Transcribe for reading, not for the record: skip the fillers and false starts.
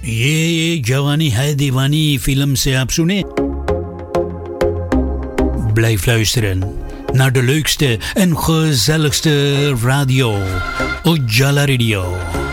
ये जवानी है दीवानी film से आप सुने. Blijf luisteren naar de leukste en gezelligste radio. Ujala Radio.